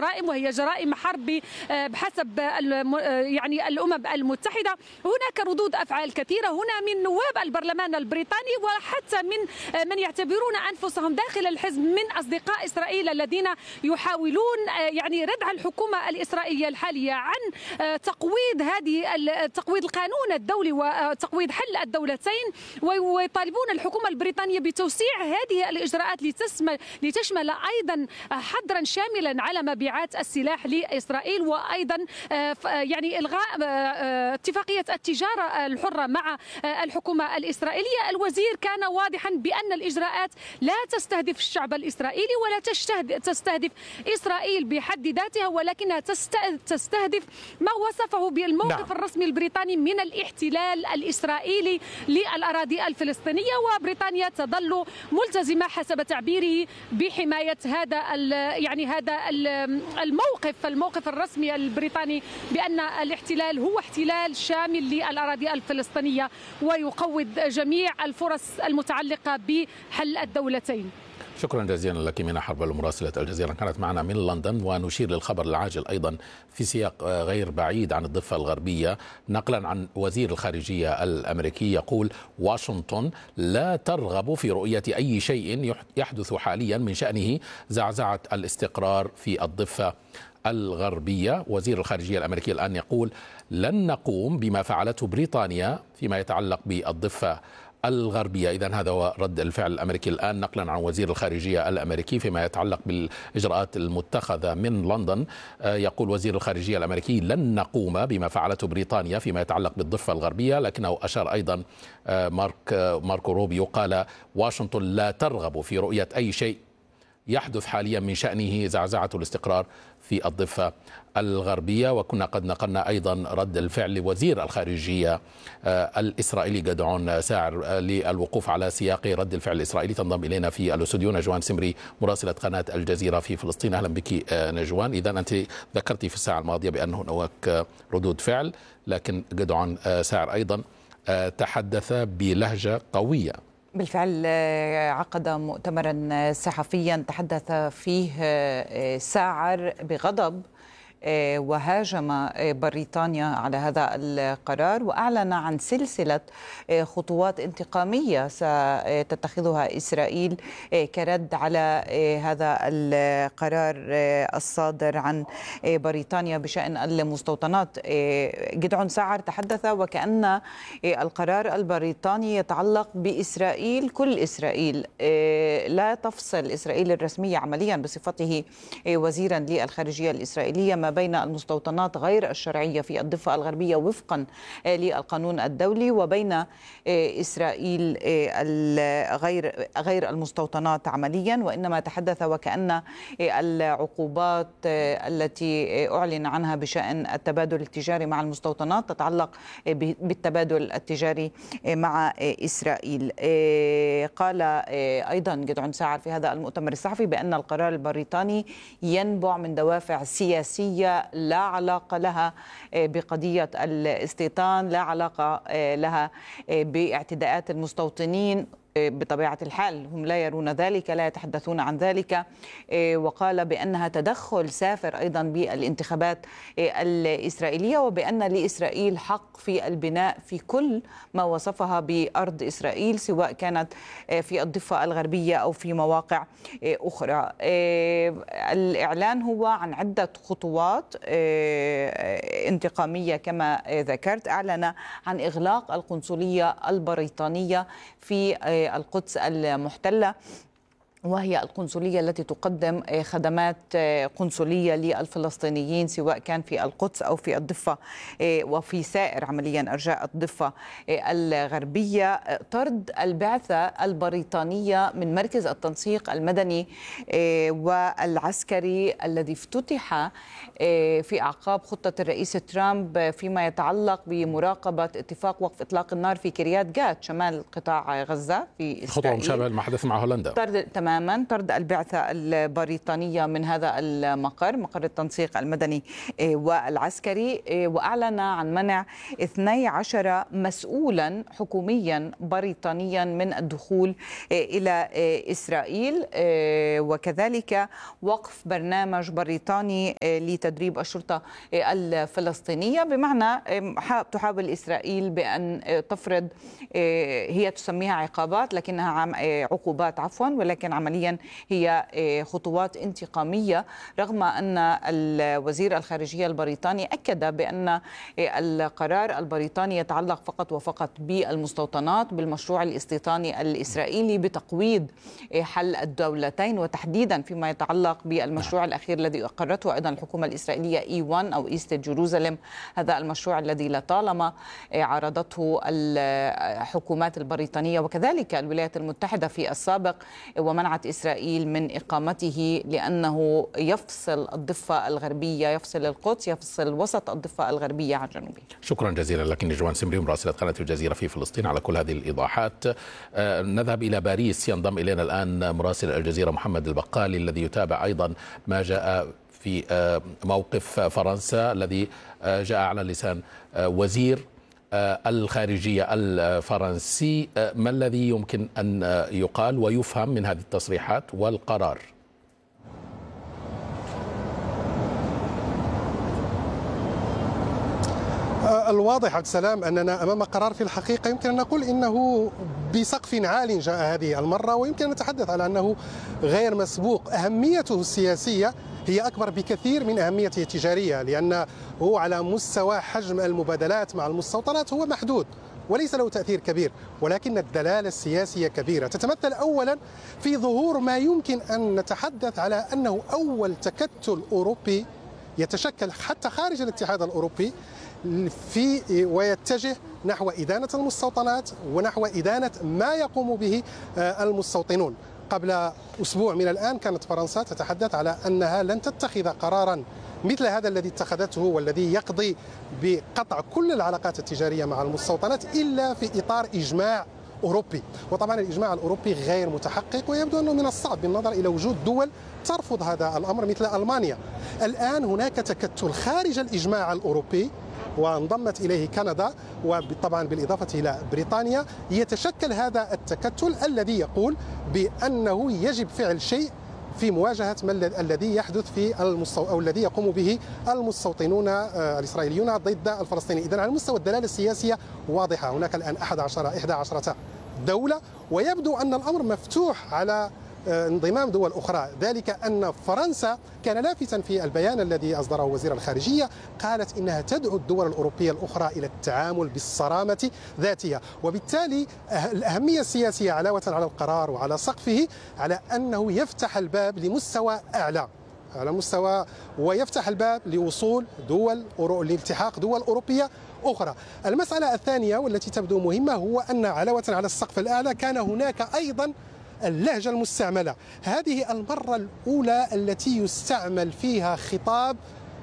جرائم، وهي جرائم حرب بحسب يعني الأمم المتحدة. هناك ردود أفعال كثيرة هنا من نواب البرلمان البريطاني، وحتى من يعتبرون أنفسهم داخل الحزب من أصدقاء إسرائيل، الذين يحاولون يعني ردع الحكومة الإسرائيلية الحالية عن تقويض القانون الدولي وتقويض حل الدولتين، ويطالبون الحكومة البريطانية بتوسيع هذه الإجراءات لتشمل أيضا حظرا شاملا على مبيعات السلاح لإسرائيل، وأيضا يعني إلغاء اتفاقية التجارة الحرة مع الحكومة الإسرائيلية. الوزير كان واضحا بأن الإجراءات لا تستهدف الشعب الإسرائيلي ولا تستهدف إسرائيل بحد ذاتها، ولكنها تستهدف ما وصفه بالموقف الرسمي البريطاني من الاحتلال الإسرائيلي للأراضي الفلسطينية. وبريطانيا تظل ملتزمة حسب تعبيره بحماية هذا الموقف الرسمي البريطاني بأن الاحتلال هو احتلال شامل للأراضي الفلسطينية ويقوض جميع الفرص المتعلقة بحل الدولتين. شكرا جزيلا لك منى حرب، مراسلة الجزيرة كانت معنا من لندن. ونشير للخبر العاجل أيضا في سياق غير بعيد عن الضفة الغربية، نقلا عن وزير الخارجية الأمريكي يقول: واشنطن لا ترغب في رؤية أي شيء يحدث حاليا من شأنه زعزعة الاستقرار في الضفة الغربية. وزير الخارجية الأمريكي الآن يقول: لن نقوم بما فعلته بريطانيا فيما يتعلق بالضفة الغربية. إذن هذا هو رد الفعل الأمريكي الآن، نقلا عن وزير الخارجية الأمريكي فيما يتعلق بالإجراءات المتخذة من لندن. يقول وزير الخارجية الأمريكي: لن نقوم بما فعلته بريطانيا فيما يتعلق بالضفة الغربية. لكنه أشار أيضا ماركو روبيو، قال: واشنطن لا ترغب في رؤية أي شيء يحدث حاليا من شأنه زعزعة الاستقرار في الضفة الغربية. وكنا قد نقلنا أيضا رد الفعل لوزير الخارجية الإسرائيلي جدعون ساعر للوقوف على سياق رد الفعل الإسرائيلي. تنضم إلينا في الاستوديو نجوان سمري، مراسلة قناة الجزيرة في فلسطين. أهلا بك نجوان. إذا أنت ذكرتي في الساعة الماضية بأن هناك ردود فعل، لكن جدعون ساعر أيضا تحدث بلهجة قوية. بالفعل عقد مؤتمرا صحفيا تحدث فيه ساعر بغضب وهاجم بريطانيا على هذا القرار، وأعلن عن سلسلة خطوات انتقامية ستتخذها إسرائيل كرد على هذا القرار الصادر عن بريطانيا بشأن المستوطنات. جدعون ساعر تحدث وكأن القرار البريطاني يتعلق بإسرائيل، كل إسرائيل، لا تفصل إسرائيل الرسمية عمليا بصفته وزيرا للخارجية الإسرائيلية ما بين المستوطنات غير الشرعية في الضفة الغربية وفقا للقانون الدولي وبين إسرائيل غير المستوطنات عمليا. وإنما تحدث وكأن العقوبات التي أعلن عنها بشأن التبادل التجاري مع المستوطنات تتعلق بالتبادل التجاري مع إسرائيل. قال أيضا جدعون ساعر في هذا المؤتمر الصحفي بأن القرار البريطاني ينبع من دوافع سياسية لا علاقة لها بقضية الاستيطان، لا علاقة لها باعتداءات المستوطنين. بطبيعة الحال هم لا يرون ذلك، لا يتحدثون عن ذلك. وقال بأنها تدخل سافر أيضا بالانتخابات الإسرائيلية، وبأن لإسرائيل حق في البناء في كل ما وصفها بأرض إسرائيل، سواء كانت في الضفة الغربية أو في مواقع أخرى. الإعلان هو عن عدة خطوات انتقامية كما ذكرت. أعلن عن إغلاق القنصلية البريطانية في القدس المحتلة، وهي القنصلية التي تقدم خدمات قنصلية للفلسطينيين سواء كان في القدس أو في الضفة وفي سائر عمليا أرجاء الضفة الغربية. طرد البعثة البريطانية من مركز التنسيق المدني والعسكري الذي افتتح في أعقاب خطة الرئيس ترامب فيما يتعلق بمراقبة اتفاق وقف إطلاق النار في كريات جات شمال قطاع غزة في إسرائيل. خطوة مشابهة لما حدث مع هولندا. تماما تماما طرد البعثة البريطانية من هذا المقر، مقر التنسيق المدني والعسكري، وأعلن عن منع 12 مسؤولا حكوميا بريطانيا من الدخول إلى إسرائيل، وكذلك وقف برنامج بريطاني لتدريب الشرطة الفلسطينية، بمعنى تحاول إسرائيل بأن تفرض، هي تسميها عقابات لكنها عقوبات عفوا، ولكن عمليا هي خطوات انتقامية، رغم أن وزير الخارجية البريطاني أكد بأن القرار البريطاني يتعلق فقط وفقط بالمستوطنات، بالمشروع الاستيطاني الإسرائيلي بتقويض حل الدولتين، وتحديدا فيما يتعلق بالمشروع الأخير الذي أقرته أيضا الحكومة الإسرائيلية E1 أو إيست جيروزالم، هذا المشروع الذي لطالما عارضته الحكومات البريطانية وكذلك الولايات المتحدة في السابق، ومنعت إسرائيل من إقامته لأنه يفصل الضفة الغربية، يفصل القدس، يفصل وسط الضفة الغربية عن الجنوبية. شكرا جزيلا لك نجوان سمري مراسلة قناة الجزيرة في فلسطين على كل هذه الإيضاحات. نذهب إلى باريس، ينضم إلينا الآن مراسل الجزيرة محمد البقالي الذي يتابع أيضا ما جاء في موقف فرنسا الذي جاء على لسان وزير الخارجية الفرنسي. ما الذي يمكن أن يقال ويفهم من هذه التصريحات والقرار؟ الواضح عبد السلام أننا أمام قرار في الحقيقة يمكن أن نقول إنه بسقف عال جاء هذه المرة، ويمكن أن نتحدث على أنه غير مسبوق. أهميته السياسية هي أكبر بكثير من أهميته التجارية، لأنه على مستوى حجم المبادلات مع المستوطنات هو محدود وليس له تأثير كبير، ولكن الدلالة السياسية كبيرة، تتمثل أولا في ظهور ما يمكن أن نتحدث على أنه أول تكتل أوروبي يتشكل حتى خارج الاتحاد الأوروبي ويتجه نحو إدانة المستوطنات ونحو إدانة ما يقوم به المستوطنون. قبل أسبوع من الآن كانت فرنسا تتحدث على أنها لن تتخذ قرارا مثل هذا الذي اتخذته والذي يقضي بقطع كل العلاقات التجارية مع المستوطنات إلا في إطار إجماع أوروبي، وطبعا الإجماع الأوروبي غير متحقق، ويبدو أنه من الصعب بالنظر إلى وجود دول ترفض هذا الأمر مثل ألمانيا. الآن هناك تكتل خارج الإجماع الأوروبي وانضمت إليه كندا، وطبعا بالإضافة إلى بريطانيا، يتشكل هذا التكتل الذي يقول بأنه يجب فعل شيء في مواجهة الذي يحدث في أو الذي يقوم به المستوطنون الإسرائيليون ضد الفلسطينيين. إذن على المستوى الدلالة السياسية واضحة، هناك الآن 11 دولة، ويبدو أن الأمر مفتوح على انضمام دول أخرى، ذلك أن فرنسا كان لافتا في البيان الذي أصدره وزير الخارجية، قالت إنها تدعو الدول الأوروبية الأخرى إلى التعامل بالصرامة ذاتها، وبالتالي الأهمية السياسية علاوة على القرار وعلى سقفه على أنه يفتح الباب لمستوى أعلى، على مستوى ويفتح الباب لوصول لالتحاق دول أوروبية أخرى. المسألة الثانية والتي تبدو مهمة هو أن علاوة على السقف الأعلى كان هناك أيضا اللهجة المستعملة، هذه المرة الأولى التي يستعمل فيها خطاب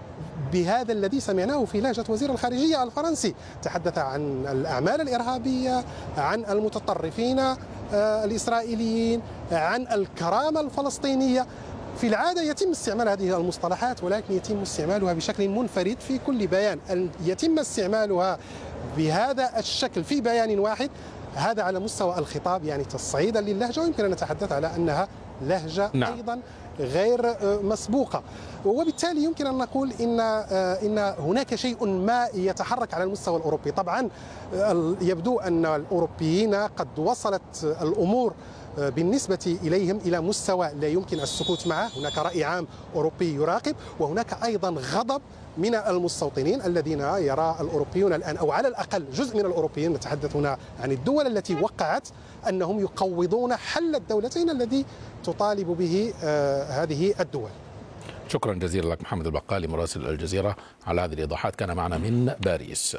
بهذا الذي سمعناه في لهجة وزير الخارجية الفرنسي، تحدث عن الأعمال الإرهابية، عن المتطرفين الإسرائيليين، عن الكرامة الفلسطينية. في العادة يتم استعمال هذه المصطلحات، ولكن يتم استعمالها بشكل منفرد في كل بيان، أن يتم استعمالها بهذا الشكل في بيان واحد، هذا على مستوى الخطاب يعني تصعيدا للهجة، ويمكن أن نتحدث على أنها لهجة أيضا غير مسبوقة، وبالتالي يمكن أن نقول إن هناك شيء ما يتحرك على المستوى الأوروبي. طبعا يبدو أن الأوروبيين قد وصلت الأمور بالنسبة إليهم إلى مستوى لا يمكن السكوت معه، هناك رأي عام أوروبي يراقب، وهناك أيضا غضب من المستوطنين الذين يرى الأوروبيون الآن، أو على الأقل جزء من الأوروبيين، نتحدث هنا عن الدول التي وقعت، أنهم يقوضون حل الدولتين الذي تطالب به هذه الدول. شكرا جزيلا لك محمد البقالي مراسل الجزيرة على هذه الإيضاحات، كان معنا من باريس.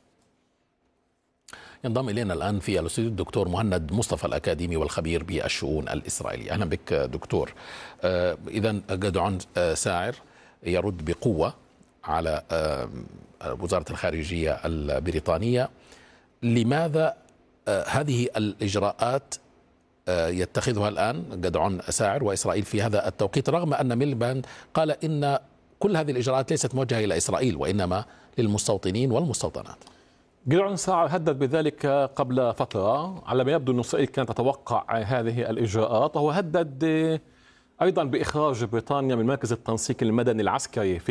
ينضم إلينا الآن في الاستوديو الدكتور مهند مصطفى الأكاديمي والخبير بالشؤون الإسرائيلية. أهلا بك دكتور. إذا جدعون ساعر يرد بقوة على وزارة الخارجية البريطانية. لماذا هذه الإجراءات يتخذها الآن جدعون ساعر وإسرائيل في هذا التوقيت، رغم أن ميليباند قال إن كل هذه الإجراءات ليست موجهة إلى إسرائيل وإنما للمستوطنين والمستوطنات. جدعون ساعر هدد بذلك قبل فترة، على ما يبدو أن إسرائيل كانت تتوقع هذه الإجراءات، وهو هدد أيضا بإخراج بريطانيا من مركز التنسيق المدني العسكري